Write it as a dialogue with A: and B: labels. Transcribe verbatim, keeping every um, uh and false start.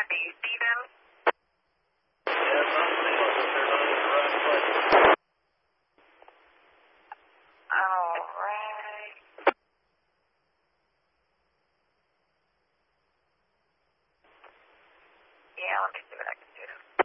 A: Do you see them?
B: Yes, I'm seeing them. They're not in the right place.
A: All right. Yeah, let me see what I can do.